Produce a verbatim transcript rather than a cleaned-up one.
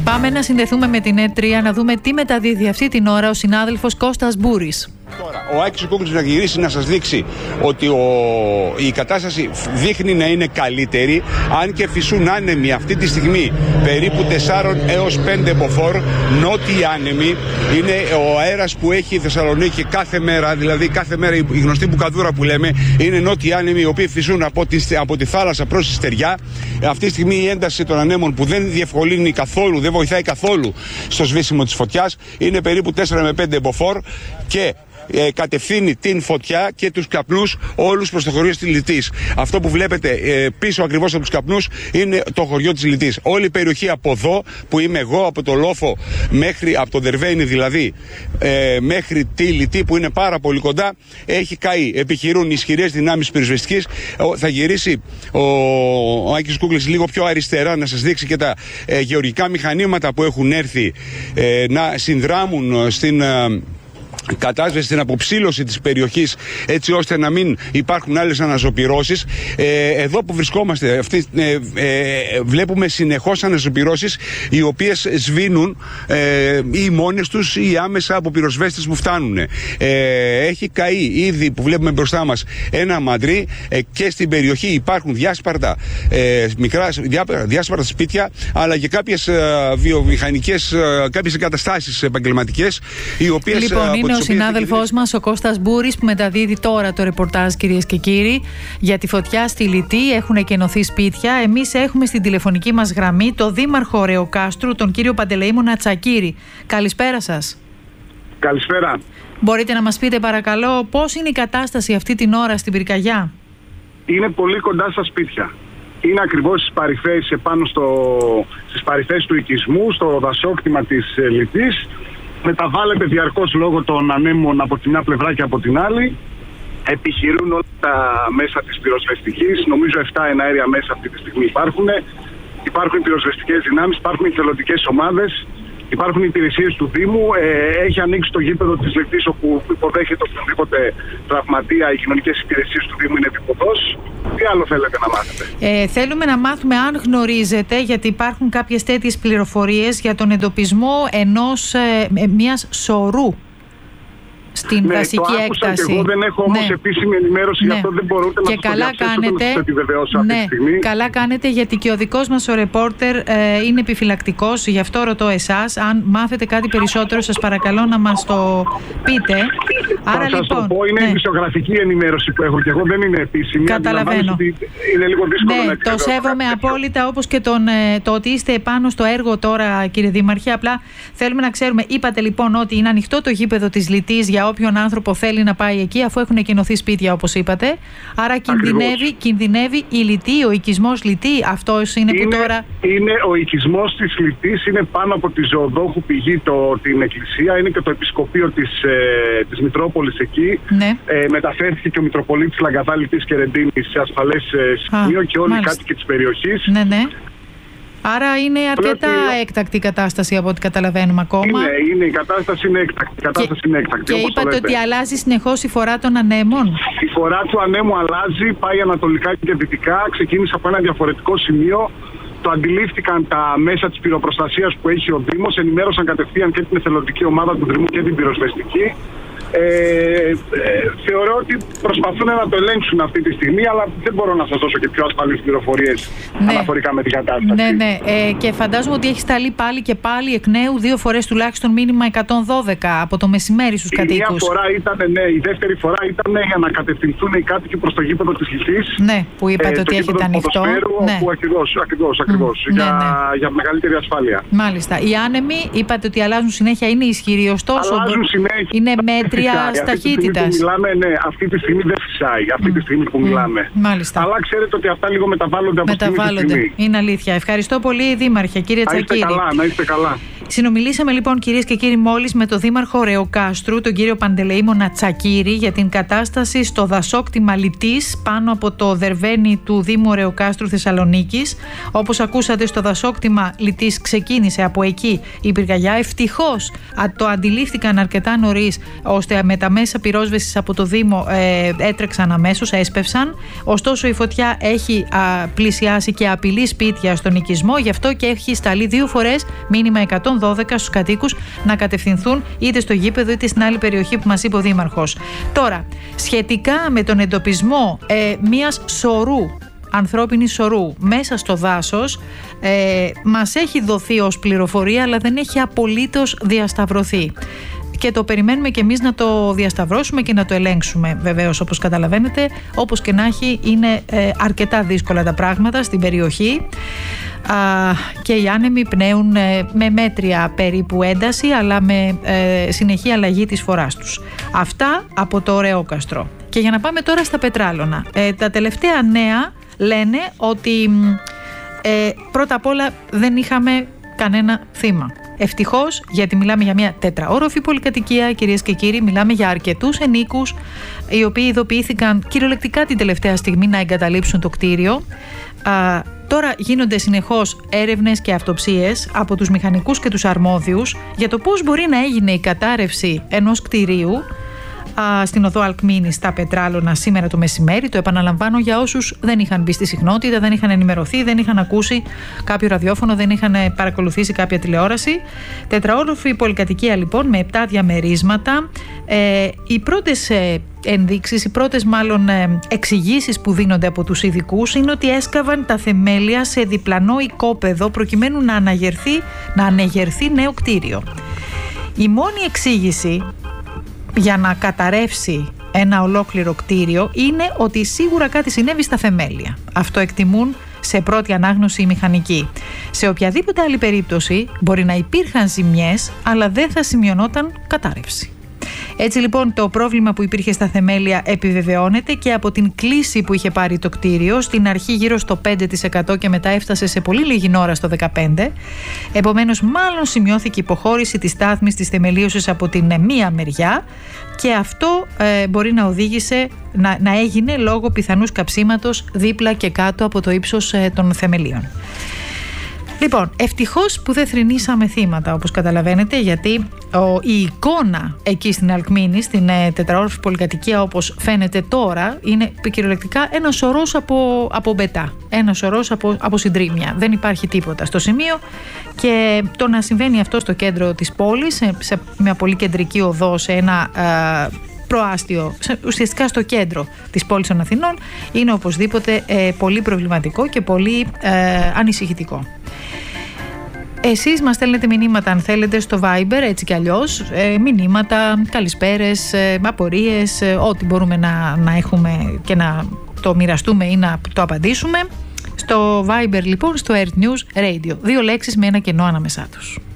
Πάμε να συνδεθούμε με την ΕΡΤ τρία να δούμε τι μεταδίδει αυτή την ώρα ο συνάδελφος Κώστας Μπούρης. Τώρα, ο Άκης Κούγλης να γυρίσει να σας δείξει ότι ο, η κατάσταση δείχνει να είναι καλύτερη, αν και φυσούν άνεμοι αυτή τη στιγμή περίπου τέσσερα έως πέντε μποφόρ, νότιοι άνεμοι. Είναι ο αέρας που έχει η Θεσσαλονίκη κάθε μέρα, δηλαδή κάθε μέρα η γνωστή μπουκαδούρα που λέμε, είναι νότιοι άνεμοι οι οποίοι φυσούν από τη, από τη θάλασσα προς τη στεριά. Αυτή τη στιγμή η ένταση των ανέμων που δεν διευκολύνει καθόλου, δεν βοηθάει καθόλου στο σβήσιμο της φωτιάς, είναι περίπου τέσσερα με πέντε μποφόρ και Ε, κατευθύνει την φωτιά και τους καπνούς όλους προς το χωριό της Λιτής. Αυτό που βλέπετε ε, πίσω ακριβώς από τους καπνούς είναι το χωριό της Λιτής. Όλη η περιοχή από εδώ που είμαι εγώ, από το Λόφο μέχρι, από το Δερβαίνη δηλαδή, ε, μέχρι τη Λιτή που είναι πάρα πολύ κοντά, έχει καεί. Επιχειρούν ισχυρές δυνάμεις πυροσβεστικής. Θα γυρίσει ο, ο Άκης Κούγλης λίγο πιο αριστερά να σας δείξει και τα ε, γεωργικά μηχανήματα που έχουν έρθει ε, να συνδράμουν στην ε, κατάσβεση, στην αποψήλωση της περιοχής, έτσι ώστε να μην υπάρχουν άλλες αναζωπυρώσεις. Ε, εδώ που βρισκόμαστε αυτή, ε, ε, βλέπουμε συνεχώς αναζωπυρώσεις οι οποίες σβήνουν ε, ή μόνες τους ή άμεσα από πυροσβέστες που φτάνουν. Ε, έχει καεί ήδη, που βλέπουμε μπροστά μας, ένα μαντρί ε, και στην περιοχή υπάρχουν διάσπαρτα, ε, μικρά, διά, διάσπαρτα σπίτια, αλλά και κάποιες ε, βιομηχανικές, ε, κάποιες εγκαταστάσεις επαγγελματικές, οι οποίες λοιπόν, ε, ο συνάδελφός μας, ο Κώστας Μπούρης, που μεταδίδει τώρα το ρεπορτάζ, κυρίες και κύριοι, για τη φωτιά στη Λιτή. Έχουν εκενωθεί σπίτια. Εμείς έχουμε στην τηλεφωνική μας γραμμή το δήμαρχο Ρεοκάστρου, τον κύριο Παντελεήμωνα Τσακίρη. Καλησπέρα σας. Καλησπέρα. Μπορείτε να μας πείτε παρακαλώ πώς είναι η κατάσταση αυτή την ώρα στην πυρκαγιά? Είναι πολύ κοντά στα σπίτια. Είναι ακριβώς στις παρυφές, επάνω στο, στις παρυφές του οικισμού, στο δασόκτημα της Λιτής. Μεταβάλλεται διαρκώς λόγω των ανέμων από τη μια πλευρά και από την άλλη. Επιχειρούν όλα τα μέσα της πυροσβεστικής. Νομίζω επτά εναέρια μέσα αυτή τη στιγμή υπάρχουν. Υπάρχουν πυροσβεστικές δυνάμεις, υπάρχουν εθελοντικές ομάδες, υπάρχουν υπηρεσίες του Δήμου. Ε, έχει ανοίξει το γήπεδο της Λιτής, όπου υποδέχεται οποιονδήποτε τραυματία. Οι κοινωνικές υπηρεσίες του Δήμου είναι επίποδος. Τι άλλο θέλετε να μάθετε? Ε, θέλουμε να μάθουμε αν γνωρίζετε, γιατί υπάρχουν κάποιες τέτοιες πληροφορίες για τον εντοπισμό ενός, ε, μιας σωρού στην ναι, βασική το έκταση. Και εγώ δεν έχω όμως ναι. επίσημη ενημέρωση, ναι. γι' αυτό δεν μπορείτε και να σας καλά το κάνετε, να σας επιβεβαιώσω ναι, αυτή τη στιγμή. Καλά κάνετε, γιατί και ο δικός μας ο ρεπόρτερ ε, είναι επιφυλακτικός, γι' αυτό ρωτώ εσάς. Αν μάθετε κάτι περισσότερο, σας παρακαλώ να μας το πείτε. Θα Άρα σας λοιπόν, το πω, είναι ναι. η φυσιογραφική ενημέρωση που έχω και εγώ, δεν είναι επίσημη. Καταλαβαίνω. Είναι λίγο δύσκολο ναι, να το σέβομαι απόλυτα, όπως και τον, το ότι είστε επάνω στο έργο τώρα, κύριε Δήμαρχε. Απλά θέλουμε να ξέρουμε, είπατε λοιπόν ότι είναι ανοιχτό το γήπεδο της Λιτής για όποιον άνθρωπο θέλει να πάει εκεί, αφού έχουν εκενωθεί σπίτια, όπως είπατε. Άρα κινδυνεύει, κινδυνεύει η Λιτή, ο οικισμός Λιτή. Αυτός είναι, είναι που τώρα. Είναι ο οικισμός της Λιτής, είναι πάνω από τη Ζωοδόχου πηγή, το, την εκκλησία, είναι και το επισκοπείο της, ε, της Μητρόπολης εκεί. Ναι. Ε, μεταφέρθηκε και ο Μητροπολίτης Λαγκαδά Λιτής Κερεντίνης σε ασφαλές ε, σημείο και όλοι οι κάτοικοι της περιοχής. Ναι, ναι. Άρα είναι αρκετά ότι... έκτακτη η κατάσταση από ό,τι καταλαβαίνουμε ακόμα. Είναι, είναι, η κατάσταση είναι έκτακτη. Η κατάσταση και, είναι έκτακτη, και είπατε ότι αλλάζει συνεχώς η φορά των ανέμων. Η φορά του ανέμου αλλάζει, πάει ανατολικά και δυτικά, ξεκίνησε από ένα διαφορετικό σημείο. Το αντιλήφθηκαν τα μέσα της πυροπροστασίας που έχει ο Δήμος, ενημέρωσαν κατευθείαν και την εθελοντική ομάδα του Δήμου και την πυροσβεστική. Ε, ε, θεωρώ ότι προσπαθούν να το ελέγξουν αυτή τη στιγμή, αλλά δεν μπορώ να σας δώσω και πιο ασφαλείς πληροφορίες ναι. αναφορικά με την κατάσταση. Ναι, ναι. Ε, και φαντάζομαι ότι έχει σταλεί πάλι και πάλι εκ νέου δύο φορές τουλάχιστον μήνυμα εκατόν δώδεκα από το μεσημέρι στους κατοίκους. Η μία φορά ήταν, ναι, η δεύτερη φορά ήταν για να κατευθυνθούν οι κάτοικοι προς το γήπεδο της Λιτής. Ναι, που είπατε ε, ότι έχετε ανοιχτό. Ναι. Που ακριβώς, ακριβώς, ακριβώς mm, για, ναι, ναι. για μεγαλύτερη ασφάλεια. Μάλιστα. Οι άνεμοι, είπατε ότι αλλάζουν συνέχεια, είναι ισχυροί, ωστόσο αλλάζουν συνέχεια. Είναι μέτρια ταχύτητας. Ναι, αυτή τη στιγμή δεν φυσάει, αυτή mm. τη στιγμή που mm. μιλάμε. Μάλιστα. Αλλά ξέρετε ότι αυτά λίγο μεταβάλλονται από μεταβάλλονται. στιγμή στη στιγμή. Είναι αλήθεια. Ευχαριστώ πολύ, Δήμαρχε, κύριε να είστε Τσακίρη. Καλά, να είστε καλά. Συνομιλήσαμε λοιπόν, κυρίες και κύριοι, μόλις με τον Δήμαρχο Ρεοκάστρου, τον κύριο Παντελεήμονα Τσακίρη, για την κατάσταση στο δασόκτημα Λιτής πάνω από το Δερβαίνι του Δήμου Ρεοκάστρου Θεσσαλονίκης. Όπως ακούσατε, στο δασόκτημα Λιτής ξεκίνησε από εκεί η πυρκαγιά. Ευτυχώς το αντιλήφθηκαν αρκετά νωρίς, ώστε με τα μέσα πυρόσβεσης από το Δήμο ε, έτρεξαν αμέσως, έσπευσαν. Ωστόσο η φωτιά έχει α, πλησιάσει και απειλεί σπίτια στον οικισμό, γι' αυτό και έχει σταλεί δύο φορές μήνυμα εκατόν δώδεκα στους κατοίκους να κατευθυνθούν είτε στο γήπεδο είτε στην άλλη περιοχή που μας είπε ο Δήμαρχος. Τώρα, σχετικά με τον εντοπισμό ε, μιας σωρού, ανθρώπινης σωρού μέσα στο δάσος, ε, μας έχει δοθεί ως πληροφορία, αλλά δεν έχει απολύτως διασταυρωθεί. Και το περιμένουμε και εμείς να το διασταυρώσουμε και να το ελέγξουμε. Βεβαίως, όπως καταλαβαίνετε, όπως και να έχει, είναι ε, αρκετά δύσκολα τα πράγματα στην περιοχή. Α, και οι άνεμοι πνέουν ε, με μέτρια περίπου ένταση, αλλά με ε, συνεχή αλλαγή της φοράς τους. Αυτά από το Ρεόκαστρο. Και για να πάμε τώρα στα Πετράλωνα. Ε, τα τελευταία νέα λένε ότι ε, πρώτα απ' όλα δεν είχαμε κανένα θύμα. Ευτυχώς, γιατί μιλάμε για μια τετραόροφη πολυκατοικία, κυρίες και κύριοι, μιλάμε για αρκετούς ενίκους, οι οποίοι ειδοποιήθηκαν κυριολεκτικά την τελευταία στιγμή να εγκαταλείψουν το κτίριο. Α, τώρα γίνονται συνεχώς έρευνες και αυτοψίες από τους μηχανικούς και τους αρμόδιους για το πώς μπορεί να έγινε η κατάρρευση ενός κτιρίου στην οδό Αλκμήνης στα Πετράλωνα σήμερα το μεσημέρι. Το επαναλαμβάνω για όσους δεν είχαν μπει στη συχνότητα, δεν είχαν ενημερωθεί, δεν είχαν ακούσει κάποιο ραδιόφωνο, δεν είχαν παρακολουθήσει κάποια τηλεόραση. Τετραόροφη πολυκατοικία λοιπόν με επτά διαμερίσματα. Ε, οι πρώτες ε, ενδείξεις, οι πρώτες μάλλον ε, εξηγήσεις που δίνονται από τους ειδικούς είναι ότι έσκαβαν τα θεμέλια σε διπλανό οικόπεδο προκειμένου να αναγερθεί, να ανεγερθεί νέο κτίριο. Η μόνη εξήγηση για να καταρρεύσει ένα ολόκληρο κτίριο είναι ότι σίγουρα κάτι συνέβη στα θεμέλια. Αυτό εκτιμούν σε πρώτη ανάγνωση οι μηχανικοί. Σε οποιαδήποτε άλλη περίπτωση μπορεί να υπήρχαν ζημιές, αλλά δεν θα σημειωνόταν κατάρρευση. Έτσι λοιπόν το πρόβλημα που υπήρχε στα θεμέλια επιβεβαιώνεται και από την κλίση που είχε πάρει το κτίριο, στην αρχή γύρω στο πέντε τοις εκατό και μετά έφτασε σε πολύ λίγη ώρα στο δεκαπέντε τοις εκατό. Επομένως μάλλον σημειώθηκε υποχώρηση της στάθμης της θεμελίωσης από την μία μεριά και αυτό ε, μπορεί να οδήγησε, να, να έγινε λόγω πιθανούς καψίματος δίπλα και κάτω από το ύψος ε, των θεμελίων. Λοιπόν, ευτυχώς που δεν θρηνήσαμε θύματα, όπως καταλαβαίνετε, γιατί ο, η εικόνα εκεί στην Αλκμήνη, στην ε, τετραόροφη πολυκατοικία όπως φαίνεται τώρα, είναι κυριολεκτικά ένα σωρός από, από μπετά, ένα σωρός από, από συντρίμμια. Δεν υπάρχει τίποτα στο σημείο και το να συμβαίνει αυτό στο κέντρο της πόλης, σε, σε μια πολύ κεντρική οδό, σε ένα ε, προάστιο, ουσιαστικά στο κέντρο της πόλης των Αθηνών, είναι οπωσδήποτε ε, πολύ προβληματικό και πολύ ε, ανησυχητικό. Εσείς μας στέλνετε μηνύματα αν θέλετε στο Viber, έτσι κι αλλιώς, ε, μηνύματα, καλησπέρες, ε, απορίες, ε, ό,τι μπορούμε να, να έχουμε και να το μοιραστούμε ή να το απαντήσουμε. Στο Viber λοιπόν, στο Earth News Radio, δύο λέξεις με ένα κενό ανάμεσά τους.